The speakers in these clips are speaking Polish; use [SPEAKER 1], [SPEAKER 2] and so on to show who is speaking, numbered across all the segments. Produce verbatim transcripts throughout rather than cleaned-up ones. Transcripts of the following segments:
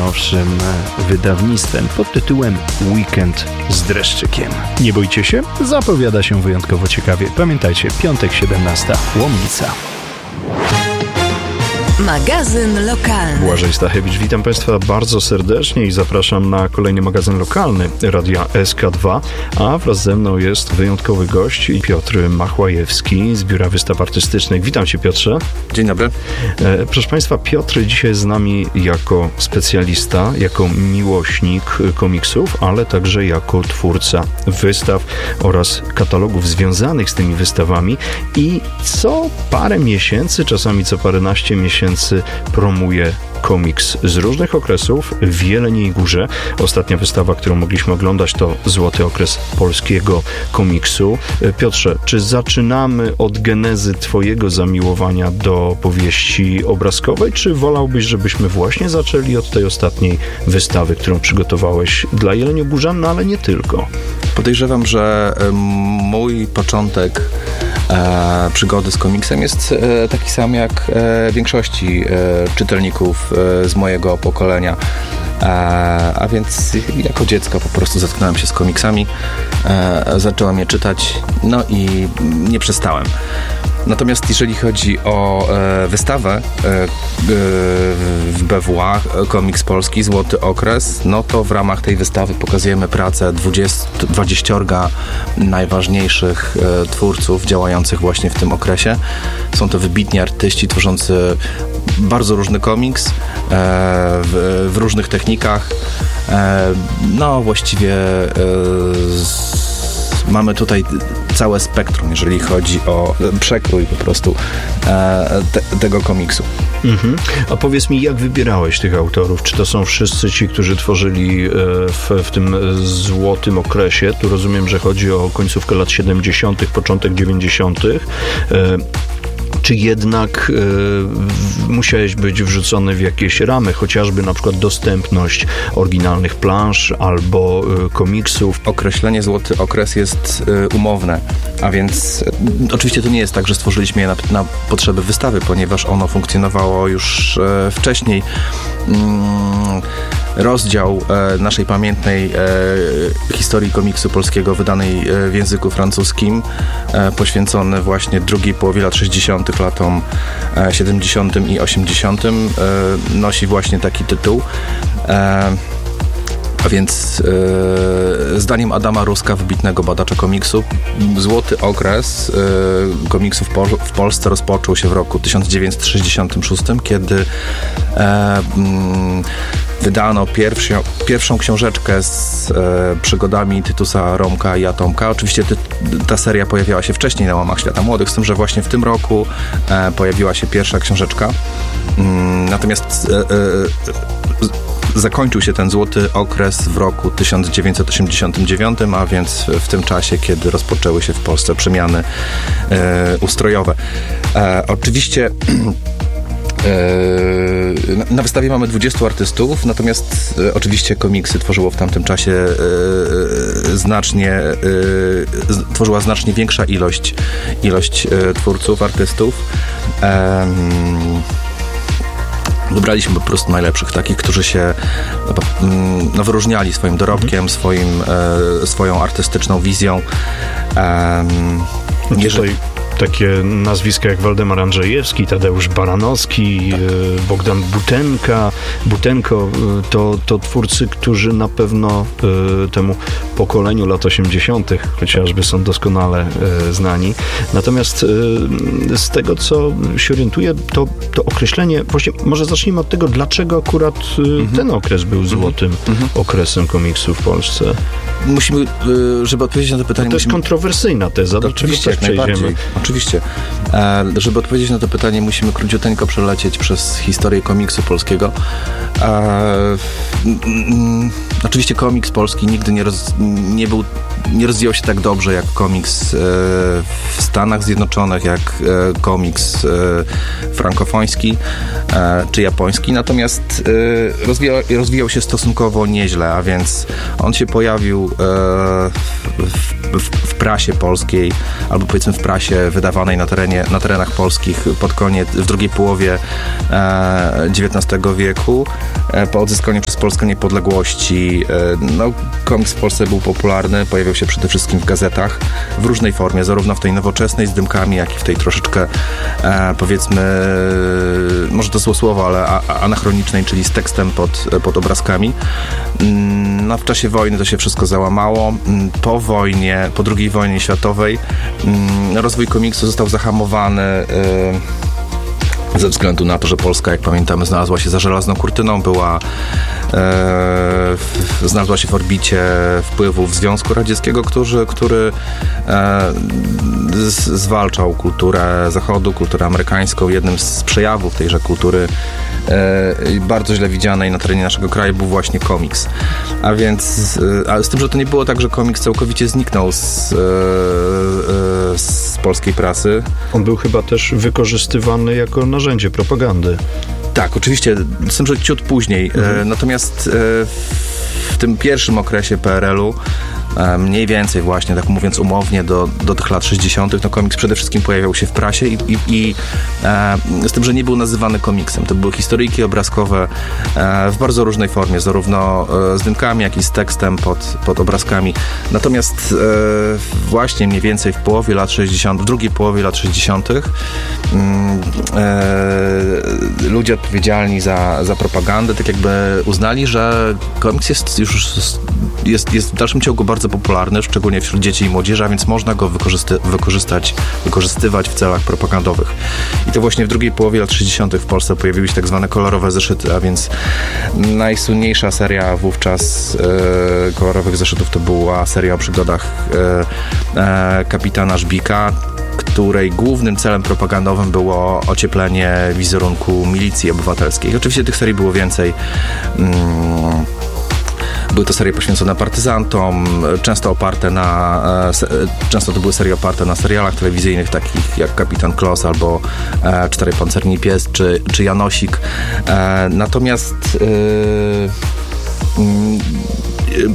[SPEAKER 1] najnowszym wydawnictwem pod tytułem Weekend z dreszczykiem. Nie bójcie się, zapowiada się wyjątkowo ciekawie. Pamiętajcie, piątek siedemnasta, Łomnica.
[SPEAKER 2] Magazyn lokalny.
[SPEAKER 1] Błażej Stachewicz, witam Państwa bardzo serdecznie i zapraszam na kolejny magazyn lokalny Radia S K dwa, a wraz ze mną jest wyjątkowy gość Piotr Machłajewski z Biura Wystaw Artystycznych. Witam Cię, Piotrze.
[SPEAKER 3] Dzień dobry.
[SPEAKER 1] E, proszę Państwa, Piotr dzisiaj jest z nami jako specjalista, jako miłośnik komiksów, ale także jako twórca wystaw oraz katalogów związanych z tymi wystawami i co parę miesięcy, czasami co paręnaście miesięcy promuje komiks z różnych okresów w Jeleniej Górze. Ostatnia wystawa, którą mogliśmy oglądać, to Złoty okres polskiego komiksu. Piotrze, czy zaczynamy od genezy Twojego zamiłowania do powieści obrazkowej, czy wolałbyś, żebyśmy właśnie zaczęli od tej ostatniej wystawy, którą przygotowałeś dla Jeleniogórzan, no ale nie tylko?
[SPEAKER 3] Podejrzewam, że mój początek e, przygody z komiksem jest e, taki sam jak e, większości e, czytelników e, z mojego pokolenia. E, a więc jako dziecko po prostu zetknąłem się z komiksami, e, zacząłem je czytać, no i nie przestałem. Natomiast jeżeli chodzi o e, wystawę e, e, w B W A, Komiks Polski, Złoty okres, no to w ramach tej wystawy pokazujemy pracę dwudziestu najważniejszych e, twórców działających właśnie w tym okresie. Są to wybitni artyści tworzący bardzo różny komiks e, w, w różnych technikach. E, no właściwie e, z, mamy tutaj całe spektrum, jeżeli chodzi o przekrój po prostu e, te, tego komiksu.
[SPEAKER 1] Mhm. A powiedz mi, jak wybierałeś tych autorów? Czy to są wszyscy ci, którzy tworzyli e, w, w tym złotym okresie? Tu rozumiem, że chodzi o końcówkę lat siedemdziesiątych, początek dziewięćdziesiątych. E, Czy jednak y, musiałeś być wrzucony w jakieś ramy, chociażby na przykład dostępność oryginalnych plansz albo y, komiksów?
[SPEAKER 3] Określenie złoty okres jest y, umowne, a więc y, oczywiście to nie jest tak, że stworzyliśmy je na, na potrzeby wystawy, ponieważ ono funkcjonowało już y, wcześniej. Mm, rozdział e, naszej pamiętnej e, historii komiksu polskiego wydanej e, w języku francuskim, e, poświęcony właśnie drugiej połowie lat sześćdziesiątych, latom e, siedemdziesiątym i osiemdziesiątym e, nosi właśnie taki tytuł. E, A więc e, zdaniem Adama Ruska, wybitnego badacza komiksu, złoty okres e, komiksu w, Pol- w Polsce rozpoczął się w roku tysiąc dziewięćset sześćdziesiątym szóstym, kiedy e, mm, wydano pierwszą, pierwszą książeczkę z e, przygodami Tytusa, Romka i Atomka. Oczywiście ty, ta seria pojawiała się wcześniej na łamach Świata Młodych, z tym, że właśnie w tym roku e, pojawiła się pierwsza książeczka. Mm, natomiast e, e, zakończył się ten złoty okres w roku tysiąc dziewięćset osiemdziesiątym dziewiątym, a więc w tym czasie, kiedy rozpoczęły się w Polsce przemiany e, ustrojowe. E, oczywiście e, na wystawie mamy dwudziestu artystów, natomiast e, oczywiście komiksy tworzyło w tamtym czasie e, znacznie e, tworzyła znacznie większa ilość, ilość e, twórców, artystów. E, Wybraliśmy po prostu najlepszych, takich, którzy się no, wyróżniali swoim dorobkiem, swoim, e, swoją artystyczną wizją. E,
[SPEAKER 1] jeżeli... Takie nazwiska jak Waldemar Andrzejewski, Tadeusz Baranowski, tak. Bogdan Butenka, Butenko, to, to twórcy, którzy na pewno y, temu pokoleniu lat osiemdziesiątych chociażby są doskonale y, znani. Natomiast y, z tego, co się orientuję, to, to określenie, właśnie może zacznijmy od tego, dlaczego akurat y, mhm. ten okres był złotym mhm. okresem komiksu w Polsce.
[SPEAKER 3] Musimy, y, żeby odpowiedzieć na to pytanie...
[SPEAKER 1] No to jest
[SPEAKER 3] musimy...
[SPEAKER 1] kontrowersyjna teza, do czego też przejdziemy.
[SPEAKER 3] Oczywiście. E, żeby odpowiedzieć na to pytanie, musimy króciuteńko przelecieć przez historię komiksu polskiego. E, m, m, oczywiście komiks polski nigdy nie, roz, nie był nie rozwijał się tak dobrze jak komiks w Stanach Zjednoczonych, jak komiks frankofoński czy japoński, natomiast rozwijał, rozwijał się stosunkowo nieźle, a więc on się pojawił w, w, w prasie polskiej, albo powiedzmy w prasie wydawanej na, terenie, na terenach polskich pod koniec, w drugiej połowie dziewiętnastego wieku, po odzyskaniu przez Polskę niepodległości. No, komiks w Polsce był popularny, pojawiał się przede wszystkim w gazetach w różnej formie, zarówno w tej nowoczesnej z dymkami, jak i w tej troszeczkę powiedzmy, może to złe słowo, ale anachronicznej, czyli z tekstem pod, pod obrazkami. No, w czasie wojny to się wszystko załamało. Po wojnie, po drugiej wojnie światowej rozwój komiksu został zahamowany ze względu na to, że Polska, jak pamiętamy, znalazła się za żelazną kurtyną, była e, w, znalazła się w orbicie wpływów Związku Radzieckiego, który, który e, z, zwalczał kulturę Zachodu, kulturę amerykańską. Jednym z przejawów tejże kultury e, bardzo źle widzianej na terenie naszego kraju był właśnie komiks. A więc, e, a z tym, że to nie było tak, że komiks całkowicie zniknął z, e, e, z polskiej prasy.
[SPEAKER 1] On był chyba też wykorzystywany jako narzędzie propagandy.
[SPEAKER 3] Tak, oczywiście, z tym, że ciut później. Mhm. E, natomiast e, w tym pierwszym okresie P R L-u, e, mniej więcej właśnie, tak mówiąc umownie, do, do tych lat sześćdziesiątych, no komiks przede wszystkim pojawiał się w prasie i, i, i e, z tym, że nie był nazywany komiksem. To były historyjki obrazkowe e, w bardzo różnej formie, zarówno e, z dymkami, jak i z tekstem pod, pod obrazkami. Natomiast e, właśnie mniej więcej w połowie lat sześćdziesiątych, w drugiej połowie lat sześćdziesiątych mm, e, ludzie odpowiedzialni za, za propagandę tak jakby uznali, że komiks jest już jest, jest w dalszym ciągu bardzo popularny, szczególnie wśród dzieci i młodzieży, a więc można go wykorzysty, wykorzystać, wykorzystywać w celach propagandowych. I to właśnie w drugiej połowie lat sześćdziesiątych w Polsce pojawiły się tak zwane kolorowe zeszyty, a więc najsłynniejsza seria wówczas e, kolorowych zeszytów to była seria o przygodach e, e, kapitana Żbika, której głównym celem propagandowym było ocieplenie wizerunku milicji obywatelskiej. Oczywiście tych serii było więcej. Mm, Były to serie poświęcone partyzantom, często oparte na, często to były serie oparte na serialach telewizyjnych takich jak Kapitan Klos albo Cztery Pancerni Pies czy, czy Janosik. Natomiast yy, yy,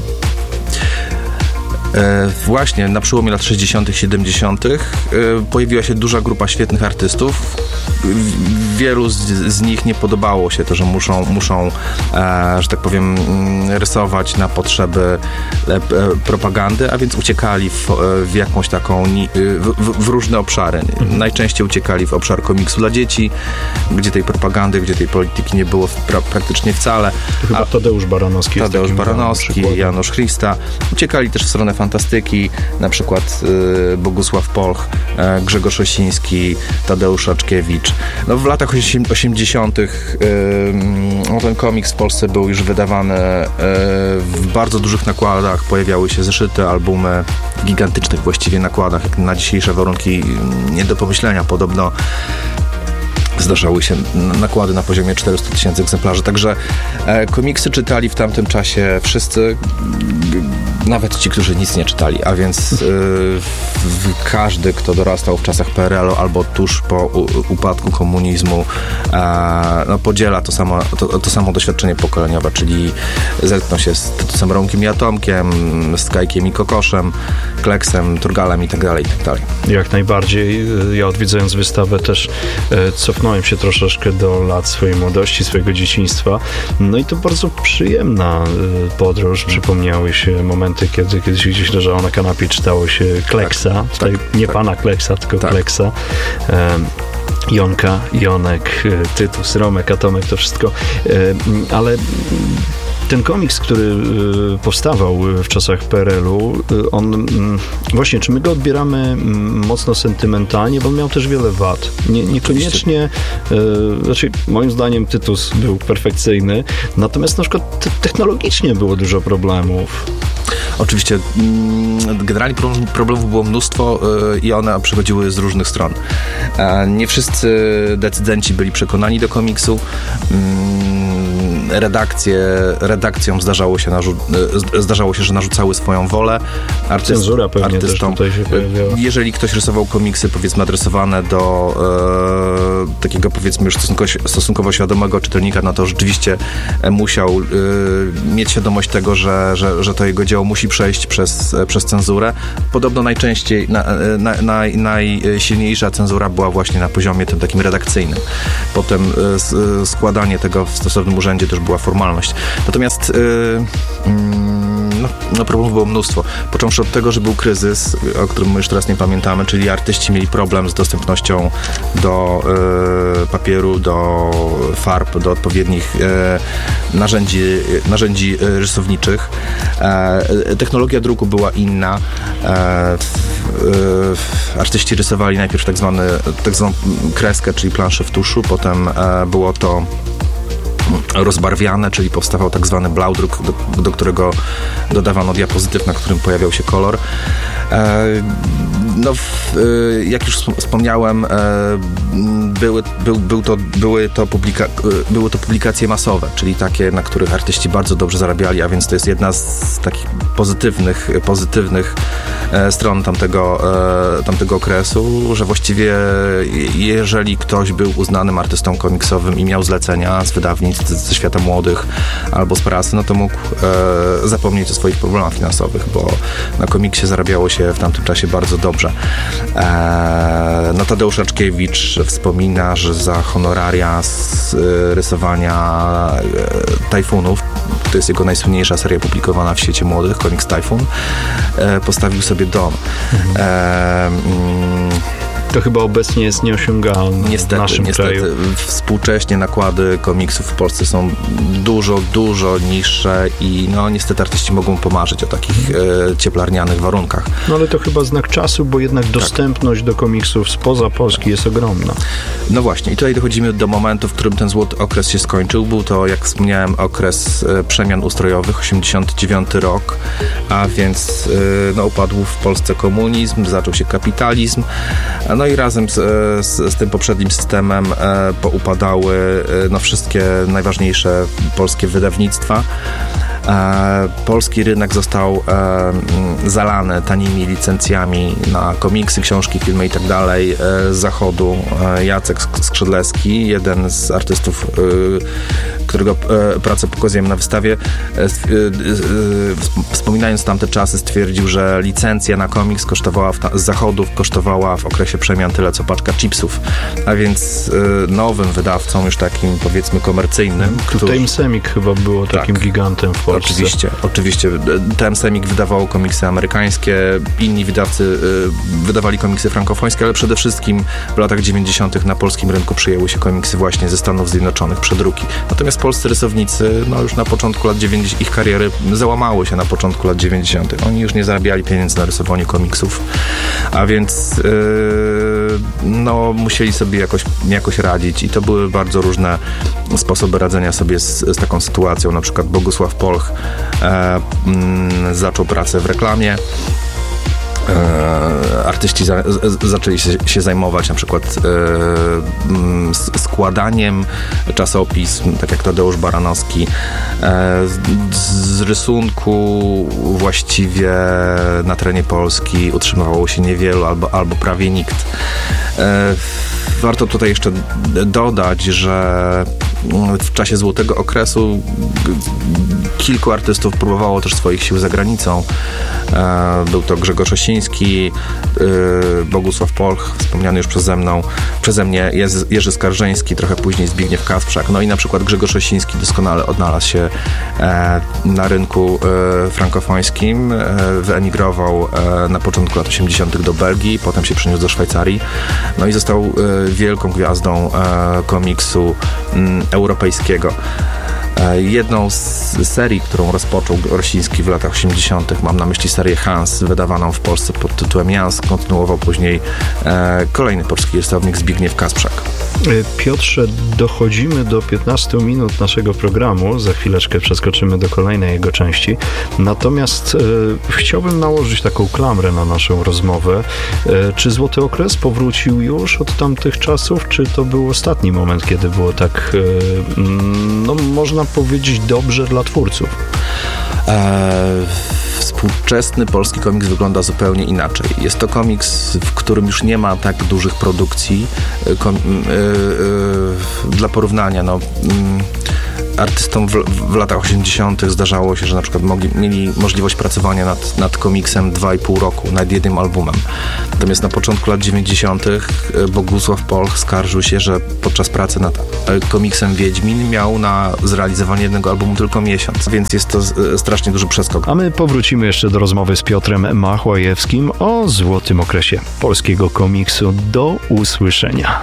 [SPEAKER 3] właśnie na przełomie lat sześćdziesiątych, siedemdziesiątych pojawiła się duża grupa świetnych artystów. Wielu z, z nich nie podobało się to, że muszą, muszą e, że tak powiem, rysować na potrzeby e, propagandy, a więc uciekali w, w jakąś taką, w, w, w różne obszary. Mhm. Najczęściej uciekali w obszar komiksu dla dzieci, gdzie tej propagandy, gdzie tej polityki nie było pra, praktycznie wcale.
[SPEAKER 1] To chyba a, Tadeusz Baranowski.
[SPEAKER 3] Tadeusz Baranowski, Janusz Christa. Uciekali też w stronę fantastyki, na przykład y, Bogusław Polch, y, Grzegorz Osiński, Tadeusz Raczkiewicz. No, w latach osiemdziesiątych y, ten komiks w Polsce był już wydawany y, w bardzo dużych nakładach. Pojawiały się zeszyty, albumy w gigantycznych właściwie nakładach, jak na dzisiejsze warunki nie do pomyślenia. Podobno zdarzały się nakłady na poziomie czterysta tysięcy egzemplarzy. Także e, komiksy czytali w tamtym czasie wszyscy, nawet ci, którzy nic nie czytali, a więc e, w, każdy, kto dorastał w czasach P R L-u albo tuż po u, upadku komunizmu, e, no, podziela to samo, to, to samo doświadczenie pokoleniowe, czyli zetknął się z Tytusem Romkiem i Atomkiem, z Kajkiem i Kokoszem, Kleksem, Turgalem i tak dalej, i tak dalej.
[SPEAKER 1] Jak najbardziej. Ja odwiedzając wystawę też e, cofnąłem się troszeczkę do lat swojej młodości, swojego dzieciństwa. No i to bardzo przyjemna e, podróż. Przypomniały się momenty, kiedy, kiedy się gdzieś leżało na kanapie, czytało się Kleksa. Tak, Tutaj tak, nie tak. pana Kleksa, tylko tak. Kleksa. E, Jonka, Jonek, Tytus, Romek, Atomek, to wszystko. E, ale ten komiks, który powstawał w czasach P R L-u, on właśnie, czy my go odbieramy mocno sentymentalnie, bo on miał też wiele wad. Nie, niekoniecznie, e, znaczy moim zdaniem Tytus był perfekcyjny, natomiast na przykład technologicznie było dużo problemów.
[SPEAKER 3] Oczywiście, generalnie problemów było mnóstwo i one przychodziły z różnych stron. Nie wszyscy decydenci byli przekonani do komiksu. redakcje, redakcjom zdarzało się, narzu- zdarzało się, że narzucały swoją wolę. Artyst,
[SPEAKER 1] Cenzura pewnie
[SPEAKER 3] artystom.
[SPEAKER 1] też tutaj się pojawiała.
[SPEAKER 3] Jeżeli ktoś rysował komiksy, powiedzmy, adresowane do e, takiego, powiedzmy, już stosunkowo, stosunkowo świadomego czytelnika, no to rzeczywiście musiał e, mieć świadomość tego, że, że, że to jego dzieło musi przejść przez, przez cenzurę. Podobno najczęściej, na, na, na, najsilniejsza cenzura była właśnie na poziomie tym takim redakcyjnym. Potem e, składanie tego w stosownym urzędzie też była formalność. Natomiast e, no, no problemów było mnóstwo. Począwszy od tego, że był kryzys, o którym my już teraz nie pamiętamy, czyli artyści mieli problem z dostępnością do e, papieru, do farb, do odpowiednich e, narzędzi, narzędzi rysowniczych. E, technologia druku była inna. E, e, artyści rysowali najpierw tak, zwany, tak zwaną kreskę, czyli planszę w tuszu, potem e, było to rozbarwiane, czyli powstawał tak zwany blaudruk, do, do którego dodawano diapozytyw, na którym pojawiał się kolor. E, no, w, e, jak już wspomniałem, e, były, był, był to, były, to publika, były to publikacje masowe, czyli takie, na których artyści bardzo dobrze zarabiali, a więc to jest jedna z takich pozytywnych, pozytywnych e, stron tamtego, e, tamtego okresu, że właściwie jeżeli ktoś był uznanym artystą komiksowym i miał zlecenia z wydawnictw, ze świata młodych albo z prasy, no to mógł e, zapomnieć o swoich problemach finansowych, bo na komiksie zarabiało się w tamtym czasie bardzo dobrze. E, no Tadeusz Raczkiewicz wspomina, że za honoraria z e, rysowania e, tajfunów, to jest jego najsłynniejsza seria publikowana w świecie młodych, komiks Tajfun, e, postawił sobie dom. E, mm,
[SPEAKER 1] To chyba obecnie jest nieosiągalne
[SPEAKER 3] niestety,
[SPEAKER 1] w naszym
[SPEAKER 3] niestety.
[SPEAKER 1] kraju.
[SPEAKER 3] Współcześnie nakłady komiksów w Polsce są dużo, dużo niższe i no niestety artyści mogą pomarzyć o takich e, cieplarnianych warunkach.
[SPEAKER 1] No ale to chyba znak czasu, bo jednak
[SPEAKER 3] tak.
[SPEAKER 1] dostępność do komiksów spoza Polski jest ogromna.
[SPEAKER 3] No właśnie i tutaj dochodzimy do momentu, w którym ten złoty okres się skończył. Był to, jak wspomniałem, okres e, przemian ustrojowych, osiemdziesiąty dziewiąty rok, a więc e, no, upadł w Polsce komunizm, zaczął się kapitalizm, no i razem z, z, z tym poprzednim systemem e, poupadały e, no, wszystkie najważniejsze polskie wydawnictwa. E, polski rynek został e, zalany tanimi licencjami na komiksy, książki, filmy i tak dalej z zachodu. E, Jacek Skrzydlewski, jeden z artystów, e, którego e, pracę pokazujemy na wystawie, e, e, e, wspominając tamte czasy, stwierdził, że licencja na komiks kosztowała w ta, z zachodu kosztowała w okresie przemian tyle, co paczka chipsów. A więc e, nowym wydawcą, już takim powiedzmy komercyjnym.
[SPEAKER 1] Który... Time Semik chyba było takim tak. gigantem w Polsce.
[SPEAKER 3] Oczywiście, oczywiście. Time Semik wydawało komiksy amerykańskie, inni wydawcy y, wydawali komiksy frankofońskie, ale przede wszystkim w latach dziewięćdziesiątych na polskim rynku przyjęły się komiksy właśnie ze Stanów Zjednoczonych, przedruki. Natomiast polscy rysownicy, no już na początku lat dziewięćdziesiątych, ich kariery załamały się na początku lat dziewięćdziesiątych. Oni już nie zarabiali pieniędzy na rysowanie komiksów, a więc y, no musieli sobie jakoś, jakoś radzić i to były bardzo różne sposoby radzenia sobie z, z taką sytuacją. Na przykład Bogusław Polch e, m, zaczął pracę w reklamie. E, artyści za, z, zaczęli się, się zajmować na przykład e, m, składaniem czasopism, tak jak Tadeusz Baranowski. E, z, z rysunku właściwie na terenie Polski utrzymywało się niewielu albo, albo prawie nikt. E, warto tutaj jeszcze dodać, że w czasie złotego okresu kilku artystów próbowało też swoich sił za granicą. Był to Grzegorz Osiński, Bogusław Polch, wspomniany już przeze mną, przeze mnie Jerzy Skarżyński, trochę później Zbigniew Kasprzak. No i na przykład Grzegorz Osiński doskonale odnalazł się na rynku frankofońskim. Wyemigrował na początku lat osiemdziesiątych do Belgii, potem się przeniósł do Szwajcarii. No i został wielką gwiazdą komiksu europejskiego. Jedną z serii, którą rozpoczął Osiński w latach osiemdziesiątych, mam na myśli serię Hans, wydawaną w Polsce pod tytułem Jans, kontynuował później e, kolejny polski rysownik Zbigniew Kasprzak.
[SPEAKER 1] Piotrze, dochodzimy do piętnastu minut naszego programu, za chwileczkę przeskoczymy do kolejnej jego części, natomiast e, chciałbym nałożyć taką klamrę na naszą rozmowę. E, czy Złoty Okres powrócił już od tamtych czasów, czy to był ostatni moment, kiedy było tak, e, no można powiedzieć, dobrze dla twórców?
[SPEAKER 3] Eee, współczesny polski komiks wygląda zupełnie inaczej. Jest to komiks, w którym już nie ma tak dużych produkcji. Kom, yy, yy, dla porównania, no, yy, artystom w, w latach osiemdziesiątych zdarzało się, że na przykład mogli, mieli możliwość pracowania nad, nad komiksem dwa i pół roku, nad jednym albumem. Natomiast na początku lat dziewięćdziesiątych Bogusław Polch skarżył się, że podczas pracy nad komiksem Wiedźmin miał na zrealizowanie jednego albumu tylko miesiąc, więc jest to strasznie duży przeskok.
[SPEAKER 1] A my powrócimy jeszcze do rozmowy z Piotrem Machłajewskim o złotym okresie polskiego komiksu. Do usłyszenia.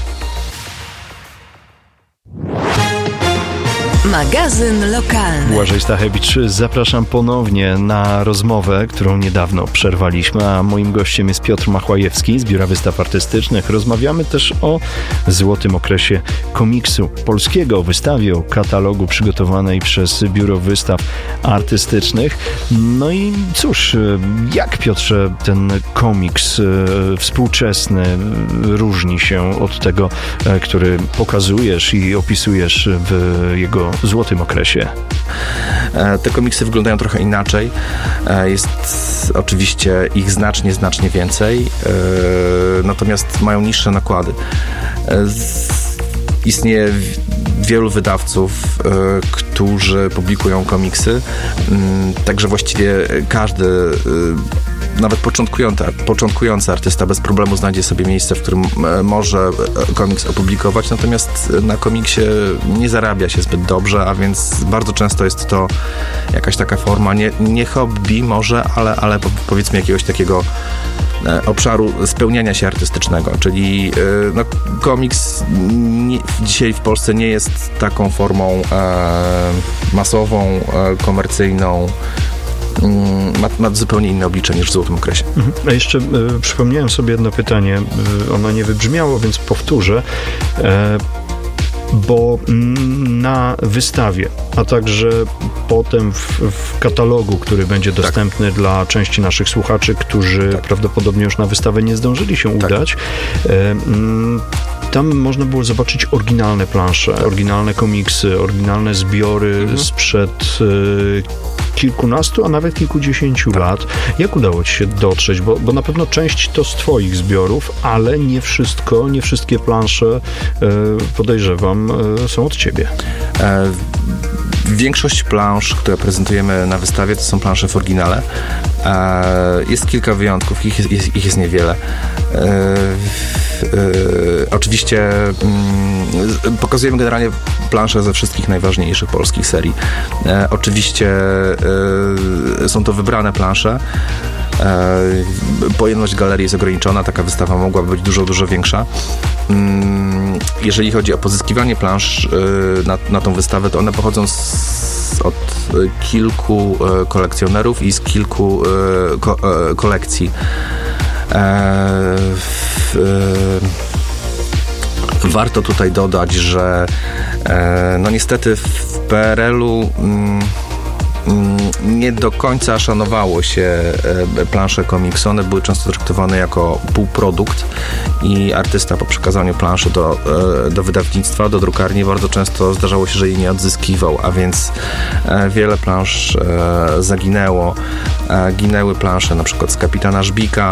[SPEAKER 2] Magazyn lokalny.
[SPEAKER 1] Błażej Stachewicz, zapraszam ponownie na rozmowę, którą niedawno przerwaliśmy, a moim gościem jest Piotr Machłajewski z Biura Wystaw Artystycznych. Rozmawiamy też o złotym okresie komiksu polskiego, o wystawie, o katalogu przygotowanej przez Biuro Wystaw Artystycznych. No i cóż, jak, Piotrze, ten komiks współczesny różni się od tego, który pokazujesz i opisujesz w jego złotym okresie?
[SPEAKER 3] Te komiksy wyglądają trochę inaczej. Jest oczywiście ich znacznie, znacznie więcej, natomiast mają niższe nakłady. Istnieje wielu wydawców, którzy publikują komiksy, także właściwie każdy, nawet początkujący, początkujący artysta bez problemu znajdzie sobie miejsce, w którym może komiks opublikować, natomiast na komiksie nie zarabia się zbyt dobrze, a więc bardzo często jest to jakaś taka forma, nie, nie hobby może, ale, ale powiedzmy jakiegoś takiego obszaru spełniania się artystycznego, czyli no, komiks nie, dzisiaj w Polsce nie jest taką formą e, masową, e, komercyjną. Ma, ma zupełnie inne oblicze niż w złotym okresie.
[SPEAKER 1] Mhm. A jeszcze y, przypomniałem sobie jedno pytanie, y, ono nie wybrzmiało, więc powtórzę. E, bo na wystawie, a także potem w, w katalogu, który będzie dostępny tak. dla części naszych słuchaczy, którzy tak. prawdopodobnie już na wystawę nie zdążyli się tak. udać, e, m, tam można było zobaczyć oryginalne plansze, tak. oryginalne komiksy, oryginalne zbiory mhm. sprzed y, kilkunastu, a nawet kilkudziesięciu tak. lat. Jak udało ci się dotrzeć? Bo, bo na pewno część to z twoich zbiorów, ale nie wszystko, nie wszystkie plansze, e, podejrzewam, e, są od ciebie.
[SPEAKER 3] E, większość plansz, które prezentujemy na wystawie, to są plansze w oryginale. E, jest kilka wyjątków, ich jest, ich jest niewiele. E, e, oczywiście mm, pokazujemy generalnie plansze ze wszystkich najważniejszych polskich serii. E, oczywiście e, są to wybrane plansze. E, pojemność galerii jest ograniczona, taka wystawa mogłaby być dużo, dużo większa. Mm, jeżeli chodzi o pozyskiwanie plansz e, na, na tą wystawę, to one pochodzą z, od kilku e, kolekcjonerów i z kilku e, ko, e, kolekcji. E, w, e, Warto tutaj dodać, że e, no niestety w P R L-u mm, nie do końca szanowało się plansze komiksu. One były często traktowane jako półprodukt i artysta po przekazaniu planszy do, do wydawnictwa, do drukarni bardzo często zdarzało się, że jej nie odzyskiwał, a więc wiele plansz zaginęło. Ginęły plansze na przykład z Kapitana Żbika,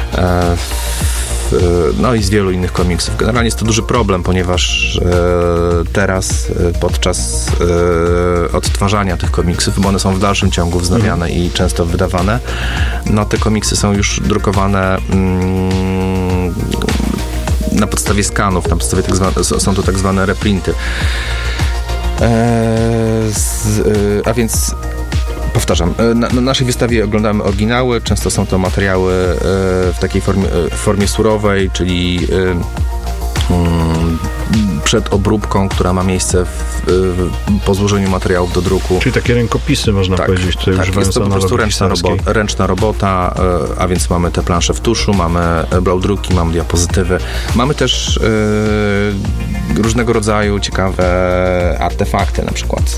[SPEAKER 3] no i z wielu innych komiksów. Generalnie jest to duży problem, ponieważ e, teraz e, podczas e, odtwarzania tych komiksów, bo one są w dalszym ciągu wznawiane mm. i często wydawane, no te komiksy są już drukowane mm, na podstawie skanów, na podstawie tak zwane, są to tak zwane reprinty. E, z, e, a więc Powtarzam, na, na naszej wystawie oglądamy oryginały, często są to materiały e, w takiej formie, w formie surowej, czyli e, mm, przed obróbką, która ma miejsce w, w, po złożeniu materiałów do druku.
[SPEAKER 1] Czyli takie rękopisy, można
[SPEAKER 3] tak,
[SPEAKER 1] powiedzieć. Tutaj
[SPEAKER 3] tak, jest to po prostu ręczna, robo, ręczna robota, e, a więc mamy te plansze w tuszu, mamy blałdruki, mamy diapozytywy. Mamy też e, różnego rodzaju ciekawe artefakty, na przykład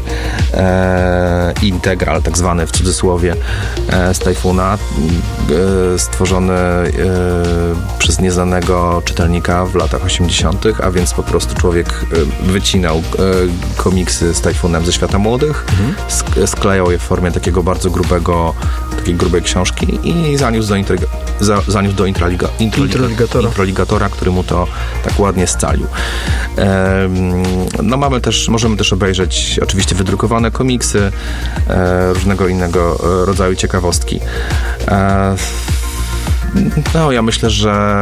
[SPEAKER 3] e, integral, tak zwany w cudzysłowie, e, z Tajfuna, e, stworzony e, przez nieznanego czytelnika w latach osiemdziesiątych, a więc po prostu człowiek e, wycinał e, komiksy z Tajfunem ze świata młodych, mhm. sk- sklejał je w formie takiego bardzo grubego, takiej grubej książki i zaniósł do, intrig- za, zaniósł do introliga- introliga- introligatora. introligatora, który mu to tak ładnie scalił. E, no mamy też, możemy też obejrzeć oczywiście wydrukowane komiksy, e, różnego innego rodzaju ciekawostki. E, No, ja myślę, że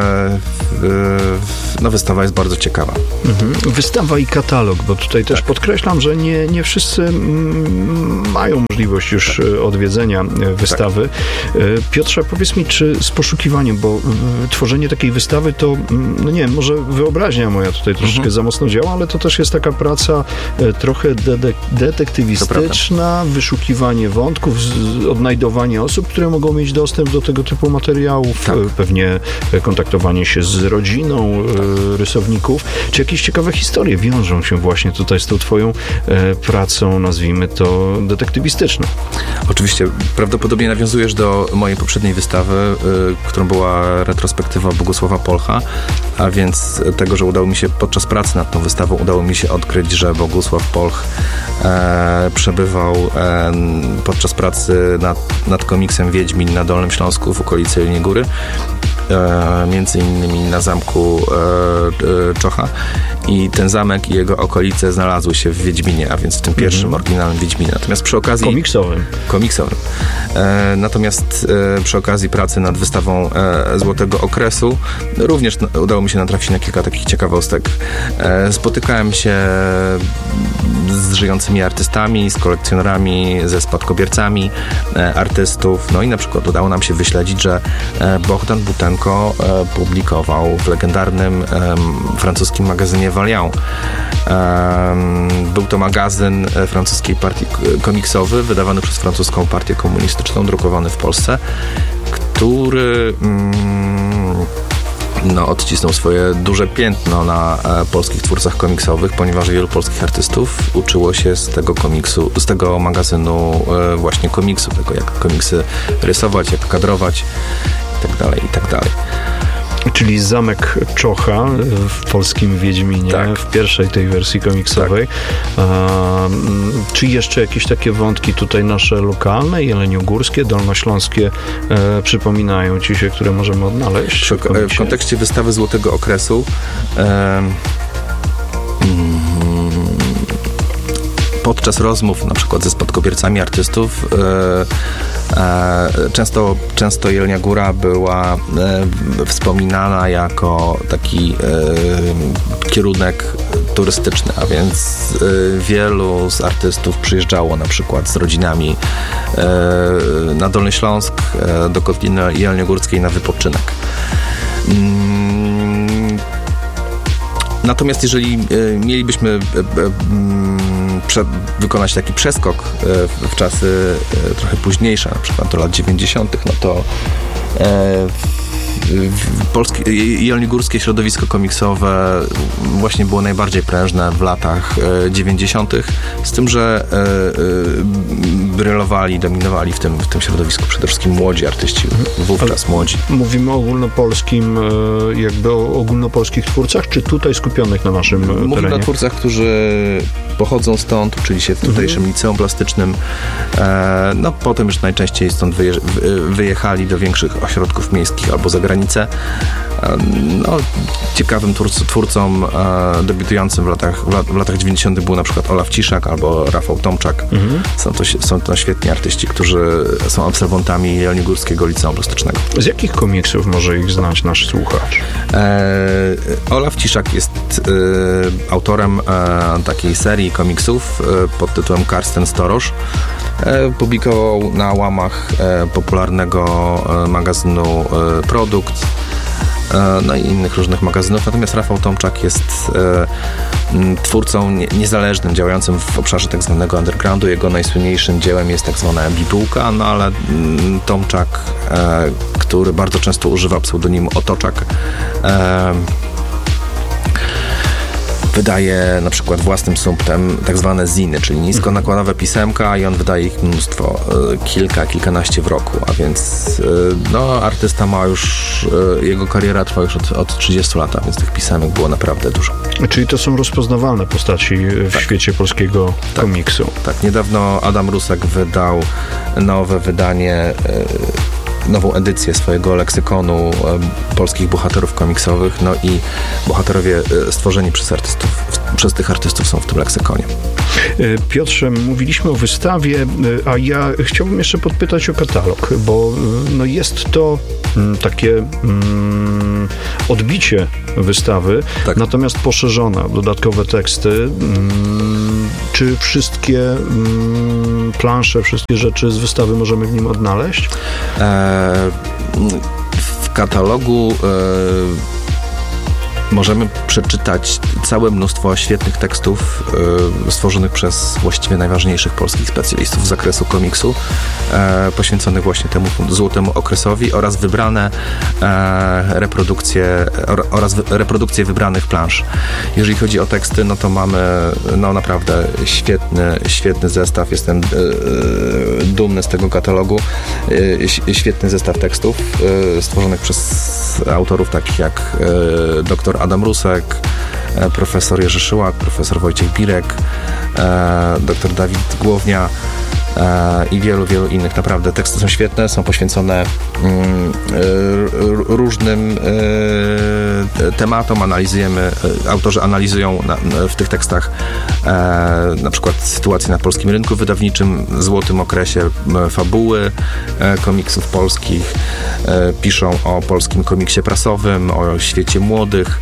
[SPEAKER 3] no, wystawa jest bardzo ciekawa.
[SPEAKER 1] Mhm. Wystawa i katalog, bo tutaj też
[SPEAKER 3] tak.
[SPEAKER 1] podkreślam, że nie, nie wszyscy mm, mają możliwość już tak. odwiedzenia wystawy. Tak. Piotrze, powiedz mi, czy z poszukiwaniem, bo y, tworzenie takiej wystawy to, no nie wiem, może wyobraźnia moja tutaj troszeczkę mhm. za mocno działa, ale to też jest taka praca y, trochę de- detektywistyczna, wyszukiwanie wątków, z, odnajdowanie osób, które mogą mieć dostęp do tego typu materiałów. Tak. Pewnie kontaktowanie się z rodziną tak. rysowników. Czy jakieś ciekawe historie wiążą się właśnie tutaj z tą twoją e, pracą, nazwijmy to, detektywistyczną?
[SPEAKER 3] Oczywiście. Prawdopodobnie nawiązujesz do mojej poprzedniej wystawy, y, którą była retrospektywa Bogusława Polcha, a więc tego, że udało mi się podczas pracy nad tą wystawą, udało mi się odkryć, że Bogusław Polch e, przebywał e, podczas pracy nad, nad komiksem Wiedźmin na Dolnym Śląsku w okolicy Jeleniej Góry. E, między innymi na zamku e, e, Czocha i ten zamek i jego okolice znalazły się w Wiedźminie, a więc w tym pierwszym mm. oryginalnym Wiedźminie. Natomiast przy okazji...
[SPEAKER 1] Komiksowym.
[SPEAKER 3] Komiksowym. E, natomiast e, przy okazji pracy nad wystawą e, Złotego Okresu również na, udało mi się natrafić na kilka takich ciekawostek. E, spotykałem się z żyjącymi artystami, z kolekcjonerami, ze spadkobiercami e, artystów. No i na przykład udało nam się wyśledzić, że e, Bohdan Butenko e, publikował w legendarnym e, francuskim magazynie Valiant. E, był to magazyn e, francuskiej partii komiksowy, wydawany przez francuską partię komunistyczną, drukowany w Polsce, który mm, no, odcisnął swoje duże piętno na e, polskich twórcach komiksowych, ponieważ wielu polskich artystów uczyło się z tego komiksu, z tego magazynu e, właśnie komiksu, tego jak komiksy rysować, jak kadrować i tak dalej, i tak dalej.
[SPEAKER 1] Czyli Zamek Czocha w polskim Wiedźminie, tak. w pierwszej tej wersji komiksowej. Tak. A, czy jeszcze jakieś takie wątki tutaj nasze lokalne, jeleniogórskie, dolnośląskie e, przypominają ci się, które możemy odnaleźć?
[SPEAKER 3] W, w kontekście wystawy Złotego Okresu e, mm, podczas rozmów na przykład ze spadkobiercami artystów e, e, często, często Jelenia Góra była e, wspominana jako taki e, kierunek turystyczny, a więc e, wielu z artystów przyjeżdżało na przykład z rodzinami e, na Dolny Śląsk, e, do Kotliny Jeleniogórskiej na wypoczynek. Mm, natomiast jeżeli e, mielibyśmy e, e, Prze- wykonać taki przeskok e, w, w czasy e, trochę późniejsze, na przykład do lat dziewięćdziesiątych, no to e, polskie, jelenogórskie środowisko komiksowe właśnie było najbardziej prężne w latach dziewięćdziesiątych, z tym, że e, e, brylowali, dominowali w tym, w tym środowisku przede wszystkim młodzi artyści, wówczas Ale młodzi.
[SPEAKER 1] Mówimy o ogólnopolskim, jakby o ogólnopolskich twórcach, czy tutaj skupionych na naszym
[SPEAKER 3] Mówimy
[SPEAKER 1] terenie?
[SPEAKER 3] o twórcach, którzy pochodzą stąd, uczyli się w tutejszym mhm. liceum plastycznym, e, no potem już najczęściej stąd wyje, wyjechali do większych ośrodków miejskich albo za granicę. E, no, ciekawym twórc, twórcą e, debiutującym w latach, w, lat, w latach dziewięćdziesiątych był na przykład Olaf Ciszak albo Rafał Tomczak. Mhm. Są, to, są to świetni artyści, którzy są absolwentami Jelenogórskiego Liceum Plastycznego.
[SPEAKER 1] Z jakich komiksów może ich znać nasz słuchacz?
[SPEAKER 3] E, Olaf Ciszak jest e, autorem e, takiej serii komiksów e, pod tytułem Karsten Storosz. E, publikował na łamach e, popularnego e, magazynu e, Produkt, e, no i innych różnych magazynów. Natomiast Rafał Tomczak jest e, m, twórcą nie, niezależnym, działającym w obszarze tak zwanego undergroundu. Jego najsłynniejszym dziełem jest tak zwana bibułka, no ale m, Tomczak, e, który bardzo często używa pseudonimu Otoczak, e, wydaje na przykład własnym sumptem tak zwane ziny, czyli niskonakładowe pisemka i on wydaje ich mnóstwo, kilka, kilkanaście w roku, a więc no, artysta ma już, jego kariera trwa już od, od trzydziestu lat, a więc tych pisemek było naprawdę dużo.
[SPEAKER 1] Czyli to są rozpoznawalne postaci w tak. świecie polskiego
[SPEAKER 3] tak.
[SPEAKER 1] komiksu.
[SPEAKER 3] Tak, niedawno Adam Rusek wydał nowe wydanie, nową edycję swojego leksykonu polskich bohaterów komiksowych, no i bohaterowie stworzeni przez artystów, przez tych artystów są w tym leksykonie.
[SPEAKER 1] Piotrze, mówiliśmy o wystawie, a ja chciałbym jeszcze podpytać o katalog, bo no jest to takie mm, odbicie wystawy, tak. natomiast poszerzona, dodatkowe teksty. Mm, czy wszystkie mm, plansze, wszystkie rzeczy z wystawy możemy w nim odnaleźć?
[SPEAKER 3] E, w katalogu e, możemy przeczytać całe mnóstwo świetnych tekstów e, stworzonych przez właściwie najważniejszych polskich specjalistów z zakresu komiksu, e, poświęconych właśnie temu złotemu okresowi oraz wybrane e, reprodukcje or, oraz wy, reprodukcje wybranych plansz. Jeżeli chodzi o teksty, no to mamy no naprawdę świetny, świetny zestaw. Jestem e, e, dumny z tego katalogu. E, świetny zestaw tekstów e, stworzonych przez autorów takich jak e, dr Adam Rusek, profesor Jerzy Szyłak, profesor Wojciech Birek, dr Dawid Głownia i wielu, wielu innych. Naprawdę teksty są świetne, są poświęcone różnym tematom, analizujemy, autorzy analizują w tych tekstach na przykład sytuację na polskim rynku wydawniczym, złotym okresie fabuły komiksów polskich, piszą o polskim komiksie prasowym, o świecie młodych.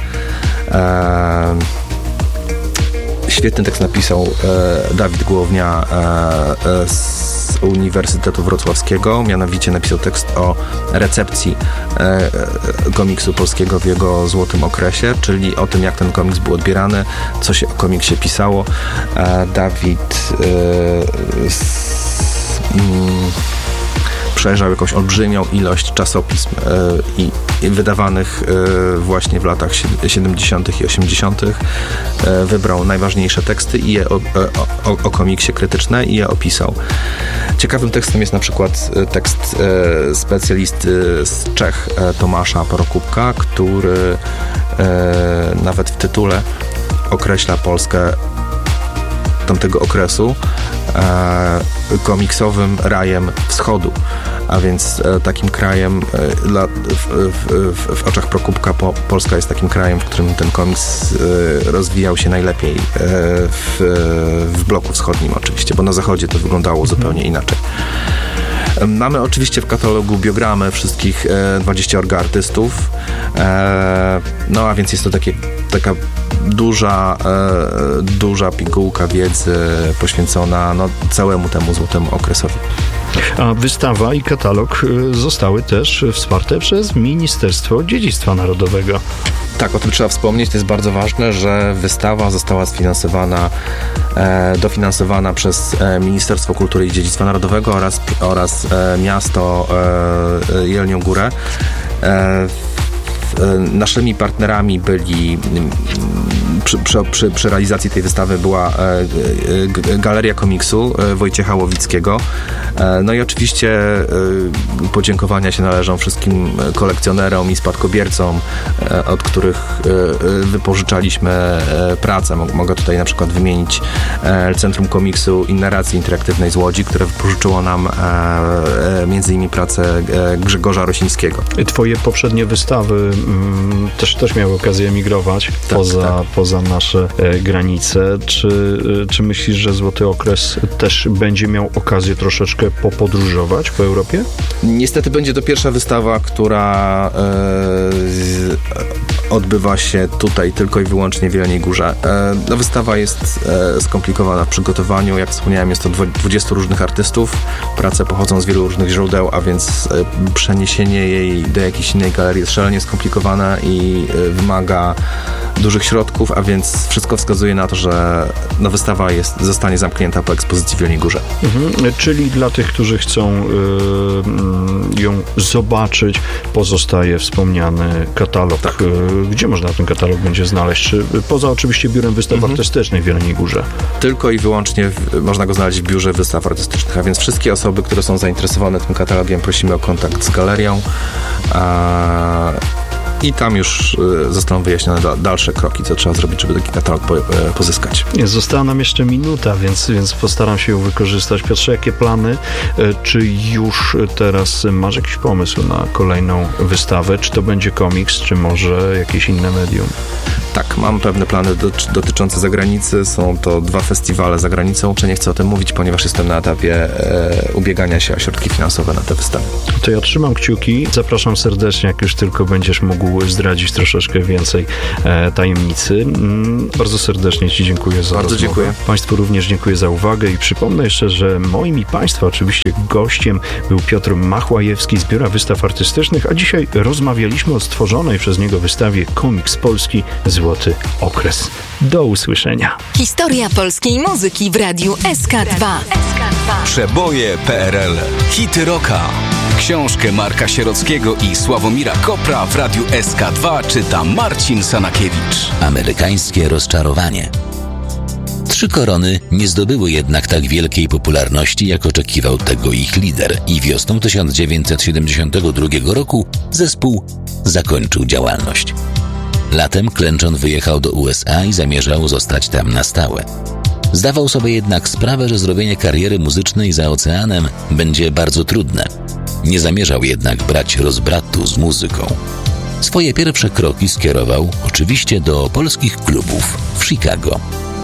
[SPEAKER 3] Świetny tekst napisał e, Dawid Głownia e, e, z Uniwersytetu Wrocławskiego, mianowicie napisał tekst o recepcji e, komiksu polskiego w jego złotym okresie, czyli o tym, jak ten komiks był odbierany, co się o komiksie pisało. E, Dawid e, s, mm, przejrzał jakąś olbrzymią ilość czasopism e, i, i wydawanych e, właśnie w latach siedemdziesiątych i osiemdziesiątych. E, wybrał najważniejsze teksty i je o, o, o komiksie krytyczne i je opisał. Ciekawym tekstem jest na przykład tekst e, specjalisty z Czech e, Tomasza Prokupka, który e, nawet w tytule określa Polskę tamtego okresu e, komiksowym rajem wschodu, a więc e, takim krajem e, dla, w, w, w oczach Prokupka po, Polska jest takim krajem, w którym ten komiks e, rozwijał się najlepiej e, w, w bloku wschodnim oczywiście, bo na zachodzie to wyglądało zupełnie inaczej. Mamy oczywiście w katalogu biogramę wszystkich e, dwudziestu artystów, e, no a więc jest to takie, taka duża, e, duża pigułka wiedzy poświęcona no, całemu temu złotemu okresowi.
[SPEAKER 1] A wystawa i katalog zostały też wsparte przez Ministerstwo Dziedzictwa Narodowego.
[SPEAKER 3] Tak, o tym trzeba wspomnieć. To jest bardzo ważne, że wystawa została sfinansowana, e, dofinansowana przez e, Ministerstwo Kultury i Dziedzictwa Narodowego oraz, oraz e, miasto e, Jelnią Górę. E, Naszymi partnerami byli przy, przy, przy, przy realizacji tej wystawy była e, e, Galeria Komiksu e, Wojciecha Łowickiego. E, no i oczywiście e, podziękowania się należą wszystkim kolekcjonerom i spadkobiercom, e, od których e, wypożyczaliśmy e, pracę. Mogę tutaj na przykład wymienić e, Centrum Komiksu i Narracji Interaktywnej z Łodzi, które wypożyczyło nam e, e, między innymi pracę e, Grzegorza Rosińskiego.
[SPEAKER 1] Twoje poprzednie wystawy Też, też miały okazję emigrować tak, poza, tak. poza nasze e, granice. Czy, e, czy myślisz, że Złoty Okres też będzie miał okazję troszeczkę popodróżować po Europie?
[SPEAKER 3] Niestety będzie to pierwsza wystawa, która e, z, odbywa się tutaj tylko i wyłącznie w Jeleniej Górze. E, no, wystawa jest e, skomplikowana w przygotowaniu. Jak wspomniałem, jest to dwudziestu różnych artystów. Prace pochodzą z wielu różnych źródeł, a więc e, przeniesienie jej do jakiejś innej galerii jest szalenie skomplikowane i y, wymaga dużych środków, a więc wszystko wskazuje na to, że no, wystawa jest, zostanie zamknięta po ekspozycji w Jeleniej Górze.
[SPEAKER 1] Mhm. Czyli dla tych, którzy chcą y, ją zobaczyć, pozostaje wspomniany katalog.
[SPEAKER 3] Tak.
[SPEAKER 1] Gdzie można ten katalog będzie znaleźć? Czy poza oczywiście Biurem Wystaw mhm. Artystycznych w Jeleniej Górze?
[SPEAKER 3] Tylko i wyłącznie w, można go znaleźć w Biurze Wystaw Artystycznych, a więc wszystkie osoby, które są zainteresowane tym katalogiem, prosimy o kontakt z galerią. A... I tam już zostaną wyjaśnione da- dalsze kroki, co trzeba zrobić, żeby taki katalog po- pozyskać.
[SPEAKER 1] Została nam jeszcze minuta, więc, więc postaram się ją wykorzystać. Piotrze, jakie plany? Czy już teraz masz jakiś pomysł na kolejną wystawę? Czy to będzie komiks, czy może jakieś inne medium?
[SPEAKER 3] Tak, mam pewne plany do, dotyczące zagranicy. Są to dwa festiwale za granicą. Czy nie chcę o tym mówić, ponieważ jestem na etapie e, ubiegania się o środki finansowe na te wystawy. To
[SPEAKER 1] ja trzymam kciuki. Zapraszam serdecznie, jak już tylko będziesz mógł zdradzić troszeczkę więcej e, tajemnicy. Mm, bardzo serdecznie Ci dziękuję za
[SPEAKER 3] Bardzo
[SPEAKER 1] rozmowę.
[SPEAKER 3] dziękuję.
[SPEAKER 1] Państwu również dziękuję za uwagę i przypomnę jeszcze, że moim i Państwa oczywiście gościem był Piotr Machłajewski z Biura Wystaw Artystycznych, a dzisiaj rozmawialiśmy o stworzonej przez niego wystawie Komiks Polski Złoty Okres. Do usłyszenia.
[SPEAKER 2] Historia polskiej muzyki w radiu S K dwa.
[SPEAKER 4] Przeboje P R L. Hity rocka. Książkę Marka Sierockiego i Sławomira Kopra w radiu S K dwa czyta Marcin Sanakiewicz.
[SPEAKER 5] Amerykańskie rozczarowanie. Trzy Korony nie zdobyły jednak tak wielkiej popularności, jak oczekiwał tego ich lider i wiosną tysiąc dziewięćset siedemdziesiątego drugiego roku zespół zakończył działalność. Latem Klęczon wyjechał do U S A i zamierzał zostać tam na stałe. Zdawał sobie jednak sprawę, że zrobienie kariery muzycznej za oceanem będzie bardzo trudne. Nie zamierzał jednak brać rozbratu z muzyką. Swoje pierwsze kroki skierował oczywiście do polskich klubów w Chicago.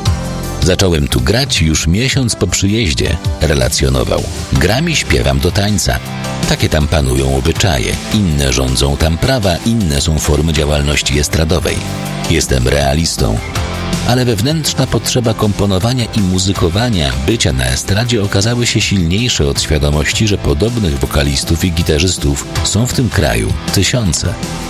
[SPEAKER 5] Zacząłem tu grać już miesiąc po przyjeździe, relacjonował. Gram i śpiewam do tańca. Takie tam panują obyczaje, inne rządzą tam prawa, inne są formy działalności estradowej. Jestem realistą. Ale wewnętrzna potrzeba komponowania i muzykowania, bycia na estradzie okazały się silniejsze od świadomości, że podobnych wokalistów i gitarzystów są w tym kraju tysiące.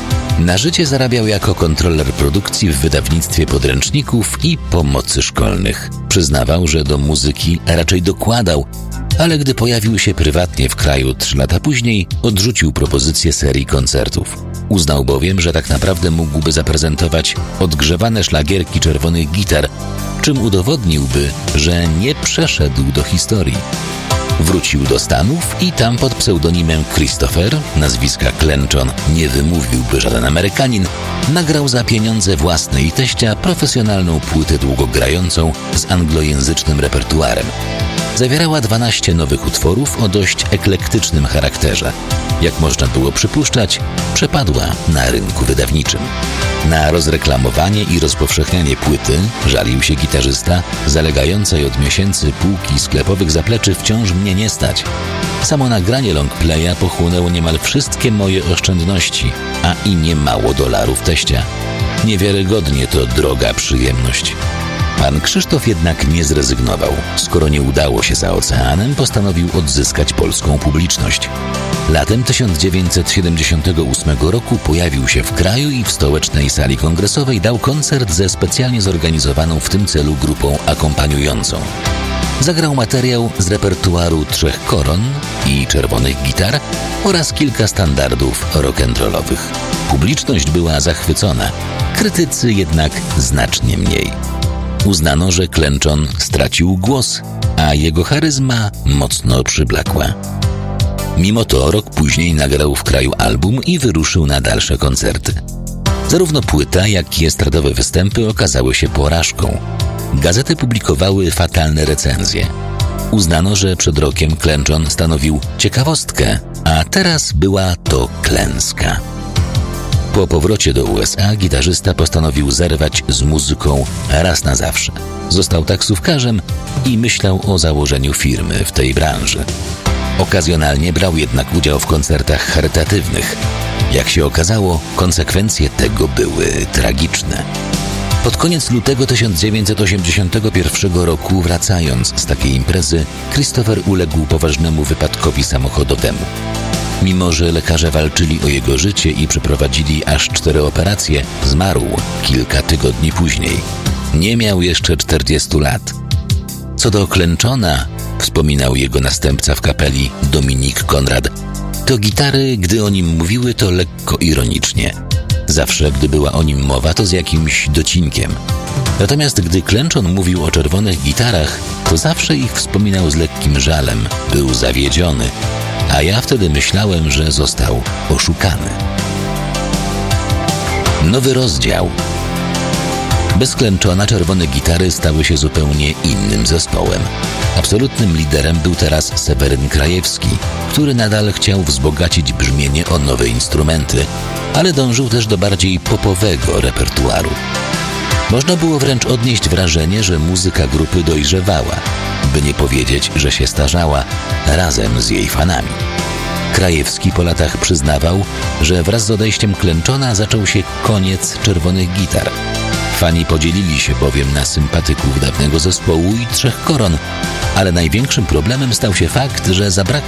[SPEAKER 5] Na życie zarabiał jako kontroler produkcji w wydawnictwie podręczników i pomocy szkolnych. Przyznawał, że do muzyki raczej dokładał, ale gdy pojawił się prywatnie w kraju trzy lata później, odrzucił propozycję serii koncertów. Uznał bowiem, że tak naprawdę mógłby zaprezentować odgrzewane szlagierki czerwonych gitar, czym udowodniłby, że nie przeszedł do historii. Wrócił do Stanów i tam pod pseudonimem Christopher, nazwiska Klęczon nie wymówiłby żaden Amerykanin, nagrał za pieniądze własne i teścia profesjonalną płytę długogrającą z anglojęzycznym repertuarem. Zawierała dwanaście nowych utworów o dość eklektycznym charakterze. Jak można było przypuszczać, przepadła na rynku wydawniczym. Na rozreklamowanie i rozpowszechnianie płyty żalił się gitarzysta, zalegającej od miesięcy półki sklepowych zapleczy wciąż mnie nie stać. Samo nagranie longplaya pochłonęło niemal wszystkie moje oszczędności, a i nie mało dolarów teścia. Niewiarygodnie to droga przyjemność. Pan Krzysztof jednak nie zrezygnował. Skoro nie udało się za oceanem, postanowił odzyskać polską publiczność. Latem tysiąc dziewięćset siedemdziesiątego ósmego roku pojawił się w kraju i w stołecznej sali kongresowej dał koncert ze specjalnie zorganizowaną w tym celu grupą akompaniującą. Zagrał materiał z repertuaru Trzech Koron i Czerwonych Gitar oraz kilka standardów rock'n'rollowych. Publiczność była zachwycona, krytycy jednak znacznie mniej. Uznano, że Klęczon stracił głos, a jego charyzma mocno przyblakła. Mimo to rok później nagrał w kraju album i wyruszył na dalsze koncerty. Zarówno płyta, jak i estradowe występy okazały się porażką. Gazety publikowały fatalne recenzje. Uznano, że przed rokiem Klęczon stanowił ciekawostkę, a teraz była to klęska. Po powrocie do U S A gitarzysta postanowił zerwać z muzyką raz na zawsze. Został taksówkarzem i myślał o założeniu firmy w tej branży. Okazjonalnie brał jednak udział w koncertach charytatywnych. Jak się okazało, konsekwencje tego były tragiczne. Pod koniec lutego tysiąc dziewięćset osiemdziesiątego pierwszego roku, wracając z takiej imprezy, Christopher uległ poważnemu wypadkowi samochodowemu. Mimo że lekarze walczyli o jego życie i przeprowadzili aż cztery operacje, zmarł kilka tygodni później. Nie miał jeszcze czterdziestu lat. Co do Klęczona, wspominał jego następca w kapeli Dominik Konrad, to gitary, gdy o nim mówiły, to lekko ironicznie. Zawsze, gdy była o nim mowa, to z jakimś docinkiem. Natomiast gdy Klęczon mówił o czerwonych gitarach, to zawsze ich wspominał z lekkim żalem, był zawiedziony, a ja wtedy myślałem, że został oszukany. Nowy rozdział. Bez Klęczona czerwone gitary stały się zupełnie innym zespołem. Absolutnym liderem był teraz Seweryn Krajewski, który nadal chciał wzbogacić brzmienie o nowe instrumenty, ale dążył też do bardziej popowego repertuaru. Można było wręcz odnieść wrażenie, że muzyka grupy dojrzewała, by nie powiedzieć, że się starzała, razem z jej fanami. Krajewski po latach przyznawał, że wraz z odejściem Klęczona zaczął się koniec czerwonych gitar. Fani podzielili się bowiem na sympatyków dawnego zespołu i Trzech Koron, ale największym problemem stał się fakt, że zabrakło